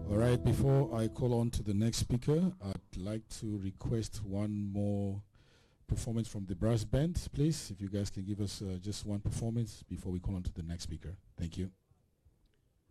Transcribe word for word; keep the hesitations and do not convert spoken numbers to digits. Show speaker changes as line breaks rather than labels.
All right, before I call on to the next speaker, I'd like to request one more performance from the brass band, please. If you guys can give us uh, just one performance before we call on to the next speaker. Thank you.